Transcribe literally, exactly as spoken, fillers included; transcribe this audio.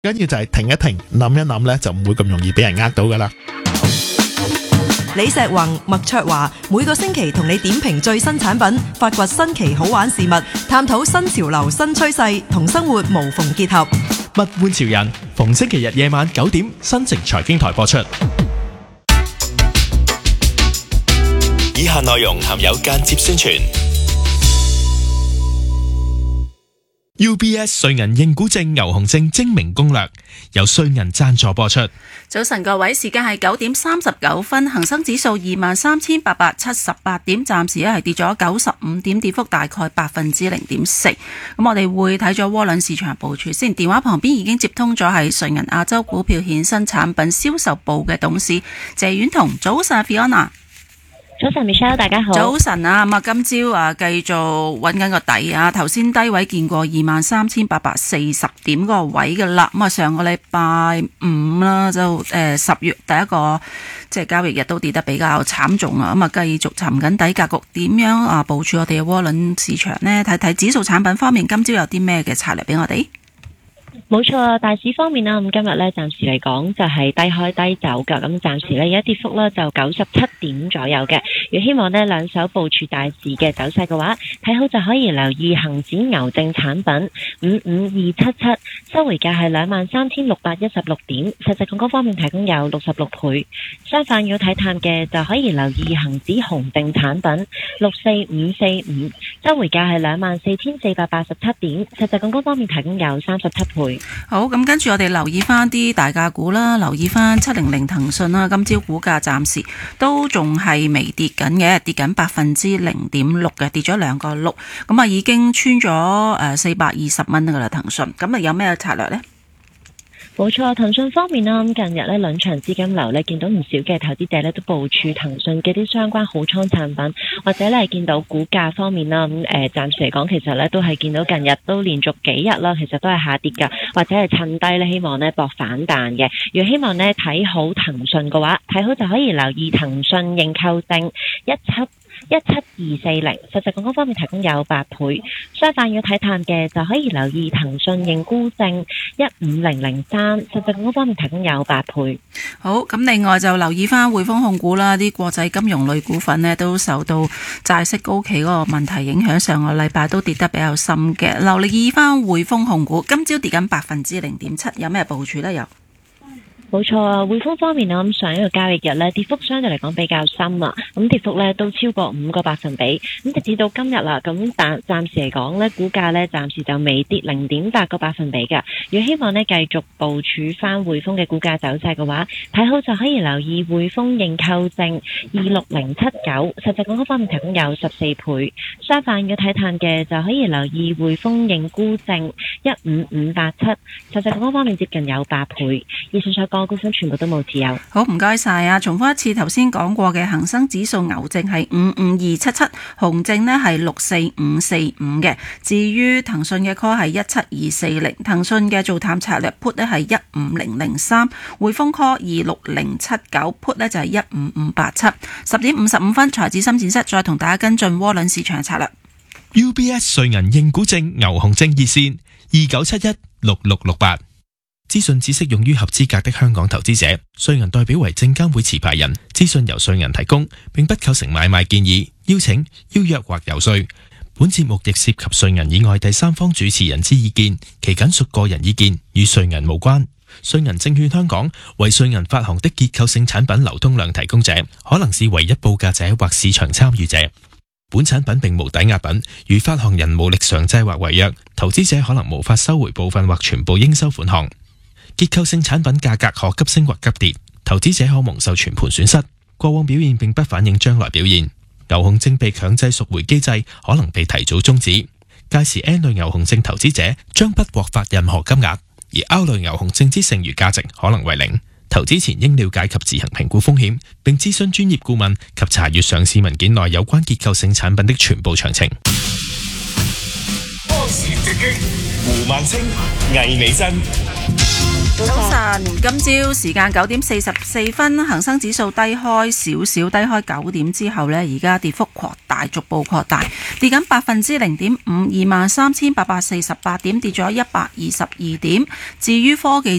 緊要就係停一停，諗一諗呢，就唔會咁容易俾人呃到噶啦。 李石宏、麥卓華每個星期同你點評最新產品，發掘新奇好玩事物，探討新潮流新趨勢，同生活無縫結合。 物玩潮人，逢星期日夜晚九點，新城財經台播出。 以下內容含有間接宣傳。 U B S 瑞銀認股證牛熊證精明攻略，由瑞銀贊助播出。 早晨各位，時間係九點三十九分，恒生指數二萬三千八百七十八點，暫時咧係跌咗九十五點，跌幅大概百分之零點四。咁我哋會睇咗窩輪市場部署先。電話旁邊已經接通咗係瑞銀亞洲股票衍生產品銷售部嘅董事謝婉彤。早晨 Fiona。 早晨 Michelle， 大家好。 早晨啊，咁啊今朝啊繼續揾緊個底啊，頭先低位見過二萬三千八百四十點嗰個位㗎啦。咁啊上個禮拜五啦，就誒十月第一個即係交易日都跌得比較慘重啊。咁啊繼續沉緊底格局，點樣啊部署我哋嘅窩輪市場呢？睇睇指數產品方面，今朝有啲咩嘅策略俾我哋？ 冇錯啊，大市方面啦，咁今日咧暫時嚟講就係低開低走噶，咁暫時咧而家跌幅咧就九十七點左右嘅。如果希望呢兩手部署大市嘅走勢嘅話，睇好就可以留意恒指牛證產品五五二七七，收回價係兩萬三千六百一十六點，實際槓桿方面提供有六十六倍。相反要睇淡嘅就可以留意恒指熊證產品六四五四五，收回價係兩萬四千四百八十七點，實際槓桿方面提供有三十七倍。 好，咁跟住我哋留意翻啲大價股啦，留意翻七零零騰訊啦，今朝股價暫時都仲係微跌緊嘅，跌緊百分之零點六嘅，跌咗兩個六，咁啊已經穿咗誒四百二十蚊噶啦騰訊，咁啊有咩策略呢？ 冇錯，騰訊方面啦，咁近日咧兩場資金流咧，見到唔少嘅投資者咧都部署騰訊嘅啲相關好倉產品，或者咧見到股價方面啦，咁誒暫時嚟講，其實咧都係見到近日都連續幾日啦，其實都係下跌噶，或者係趁低咧，希望咧搏反彈嘅。如果希望咧睇好騰訊嘅話，睇好就可以留意騰訊認購證一七。一七二四零，實際槓桿方面提供有八倍。相反要睇淡嘅就可以留意騰訊認沽證一五零零三，實際槓桿方面提供有八倍。 好，咁另外就留意翻匯豐控股啦，啲國際金融類股份呢都受到債息高企嗰個問題影響，上個禮拜都跌得比較深嘅。留意翻匯豐控股，今朝跌緊百分之零點七，有咩部署呢？有？ 冇錯啊，匯豐方面啦，咁上一個交易日咧，跌幅相對嚟講比較深啊，咁跌幅咧都超過五個百分比，咁直至到今日啦，咁暫暫時嚟講咧，股價咧暫時就未跌零點八個百分比㗎。如果希望咧繼續部署翻匯豐嘅股價走勢嘅話，睇好就可以留意匯豐認購證二六零七九，實際槓桿方面提供有十四倍。相反要睇淡嘅就可以留意匯豐認沽證一五五八七，實際槓桿方面接近有八倍。以上所講股份全部都冇持有。 好，唔該晒啊！重複一次頭先講過嘅恒生指數牛證係五五二七七，熊證呢係六四五四五嘅。至於騰訊嘅 call 係一七二四零，騰訊嘅做淡策略 put 呢係一五零零三，匯豐 call 二六零七九 put 呢就係一五五八七。十點五十五分，財指深展室再同大家跟進窩輪市場策略。 U B S 瑞銀認股證牛熊證熱線二九七一六六六八。資訊只適用於合資格的香港投資者，瑞銀代表為證監會持牌人，資訊由瑞銀提供，並不構成買賣建議、邀請、邀約或遊說。本節目亦涉及瑞銀以外第三方主持人之意見，其僅屬個人意見，與瑞銀無關。瑞銀證券香港為瑞銀發行的結構性產品流通量提供者，可能是唯一報價者或市場參與者。本產品並無抵押品，如發行人無力償債或違約，投資者可能無法收回部分或全部應收款項。結構性產品價格可急升或急跌，投資者可蒙受全盤損失。過往表現並不反映將來表現。牛熊證被強制贖回機制可能被提早終止，屆時 N 類牛熊證投資者將不獲發任何金額，而 R 類牛熊證之剩餘價值可能為零。投資前應了解及自行評估風險，並諮詢專業顧問及查閱上市文件內有關結構性產品的全部詳情。 胡萬清、魏美珍。 早晨，今朝時間九點四十四分，恒生指數低開少少，低開九點之後呢，而家跌幅擴大，逐步擴大，跌緊百分之零點五，二萬三千八百四十八點，跌咗一百二十二點。至於科技